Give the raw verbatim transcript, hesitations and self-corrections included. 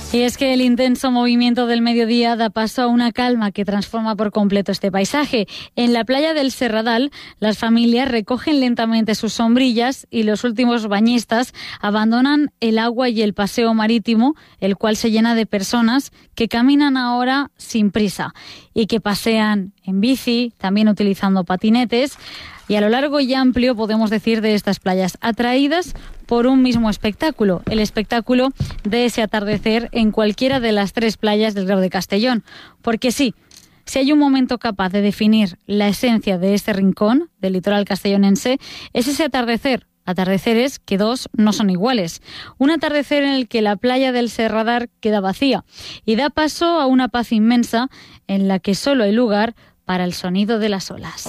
Y es que el intenso movimiento del mediodía da paso a una calma que transforma por completo este paisaje. En la playa del Serradal, las familias recogen lentamente sus sombrillas y los últimos bañistas abandonan el agua y el paseo marítimo, el cual se llena de personas que caminan ahora sin prisa y que pasean en bici, también utilizando patinetes. Y a lo largo y amplio, podemos decir, de estas playas, atraídas por un mismo espectáculo, el espectáculo de ese atardecer en cualquiera de las tres playas del Grao de Castellón. Porque sí, si hay un momento capaz de definir la esencia de este rincón del litoral castellonense, es ese atardecer. Atardeceres que dos no son iguales. Un atardecer en el que la playa del Serradal queda vacía y da paso a una paz inmensa en la que solo hay lugar para el sonido de las olas.